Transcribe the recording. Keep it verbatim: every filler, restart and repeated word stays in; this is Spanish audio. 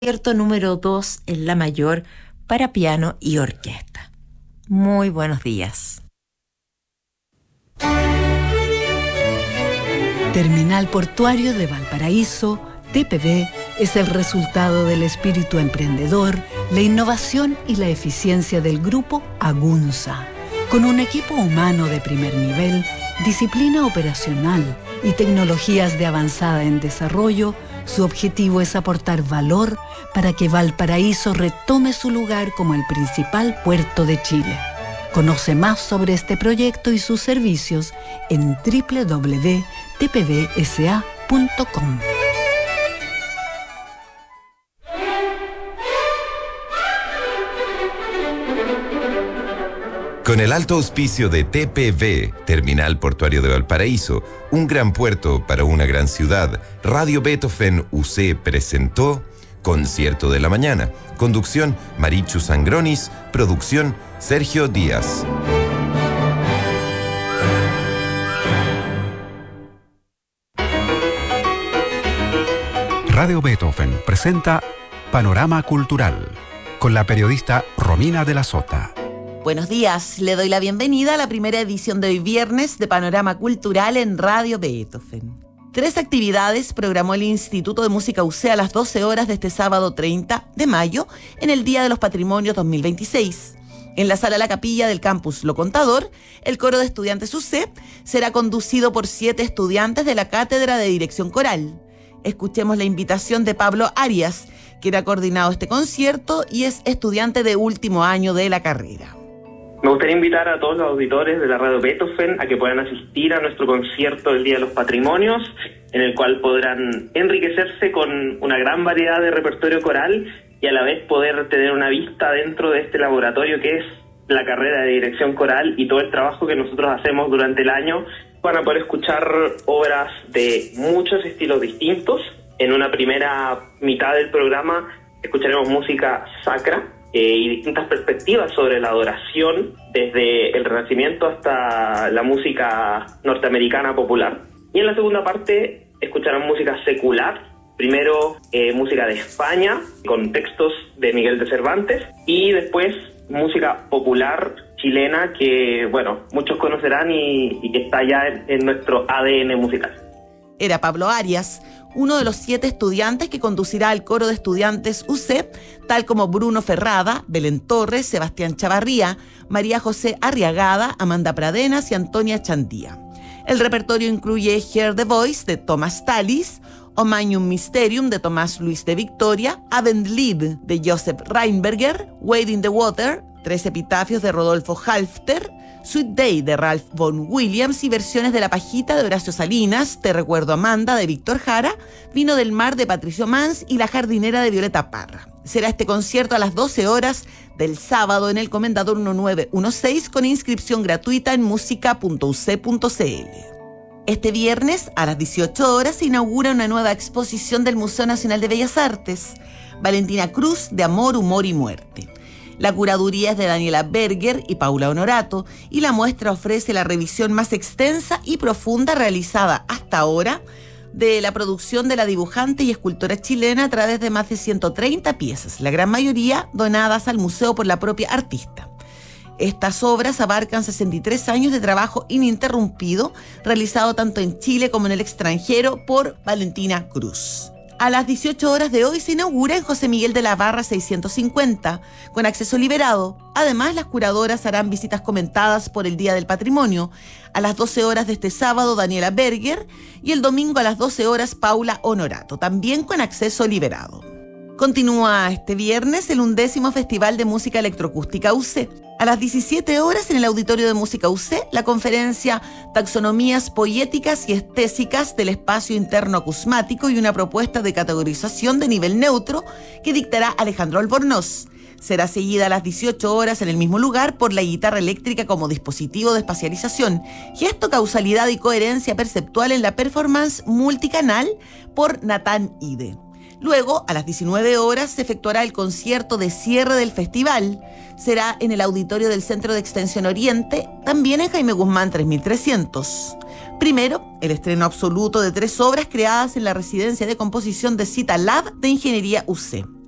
Concierto número dos en la mayor para piano y orquesta. Muy buenos días. Terminal Portuario de Valparaíso, T P V, es el resultado del espíritu emprendedor, la innovación y la eficiencia del grupo Agunza. Con un equipo humano de primer nivel, disciplina operacional y tecnologías de avanzada en desarrollo, su objetivo es aportar valor para que Valparaíso retome su lugar como el principal puerto de Chile. Conoce más sobre este proyecto y sus servicios en doble u doble u doble u punto t p v s a punto com. Con el alto auspicio de T P V, Terminal Portuario de Valparaíso, un gran puerto para una gran ciudad, Radio Beethoven U C presentó Concierto de la Mañana. Conducción Marichu Sangronis, producción Sergio Díaz. Radio Beethoven presenta Panorama Cultural con la periodista Romina de la Sota. Buenos días, le doy la bienvenida a la primera edición de hoy viernes de Panorama Cultural en Radio Beethoven. Tres actividades programó el Instituto de Música U C a las doce horas de este sábado treinta de mayo en el Día de los Patrimonios dos mil veintiséis. En la Sala La Capilla del Campus Lo Contador, el coro de estudiantes U C será conducido por siete estudiantes de la Cátedra de Dirección Coral. Escuchemos la invitación de Pablo Arias, quien ha coordinado este concierto y es estudiante de último año de la carrera. Me gustaría invitar a todos los auditores de la Radio Beethoven a que puedan asistir a nuestro concierto del Día de los Patrimonios, en el cual podrán enriquecerse con una gran variedad de repertorio coral y a la vez poder tener una vista dentro de este laboratorio que es la carrera de dirección coral y todo el trabajo que nosotros hacemos durante el año. Van a poder escuchar obras de muchos estilos distintos. En una primera mitad del programa escucharemos música sacra, Eh, y distintas perspectivas sobre la adoración desde el Renacimiento hasta la música norteamericana popular. Y en la segunda parte escucharán música secular, primero eh, música de España con textos de Miguel de Cervantes y después música popular chilena que, bueno, muchos conocerán y, y que está ya en, en nuestro A D N musical. Era Pablo Arias, uno de los siete estudiantes que conducirá el coro de estudiantes U C, tal como Bruno Ferrada, Belén Torres, Sebastián Chavarría, María José Arriagada, Amanda Pradenas y Antonia Chandía. El repertorio incluye Hear the Voice de Thomas Tallis, Omanium Mysterium de Tomás Luis de Victoria, Abendlied de Joseph Reinberger, Wade in the Water, Tres Epitafios de Rodolfo Halfter, Sweet Day de Ralph Vaughan Williams y versiones de La Pajita de Horacio Salinas, Te Recuerdo Amanda de Víctor Jara, Vino del Mar de Patricio Mans y La Jardinera de Violeta Parra. Será este concierto a las doce horas del sábado en el Comendador diecinueve dieciséis con inscripción gratuita en música punto u c punto c l. Este viernes a las dieciocho horas se inaugura una nueva exposición del Museo Nacional de Bellas Artes, Valentina Cruz de Amor, Humor y Muerte. La curaduría es de Daniela Berger y Paula Honorato y la muestra ofrece la revisión más extensa y profunda realizada hasta ahora de la producción de la dibujante y escultora chilena a través de más de ciento treinta piezas, la gran mayoría donadas al museo por la propia artista. Estas obras abarcan sesenta y tres años de trabajo ininterrumpido, realizado tanto en Chile como en el extranjero por Valentina Cruz. A las dieciocho horas de hoy se inaugura en José Miguel de la Barra seiscientos cincuenta, con acceso liberado. Además, las curadoras harán visitas comentadas por el Día del Patrimonio. A las doce horas de este sábado, Daniela Berger, y el domingo a las doce horas, Paula Honorato, también con acceso liberado. Continúa este viernes el undécimo Festival de Música Electroacústica U C. A las diecisiete horas en el Auditorio de Música U C, la conferencia Taxonomías Poéticas y Estésicas del Espacio Interno Acusmático y una propuesta de categorización de nivel neutro que dictará Alejandro Albornoz. Será seguida a las dieciocho horas en el mismo lugar por la guitarra eléctrica como dispositivo de espacialización, gesto, causalidad y coherencia perceptual en la performance multicanal por Natán Ide. Luego, a las diecinueve horas, se efectuará el concierto de cierre del festival. Será en el auditorio del Centro de Extensión Oriente, también en Jaime Guzmán tres mil trescientos. Primero, el estreno absoluto de tres obras creadas en la residencia de composición de Cita Lab de Ingeniería U C.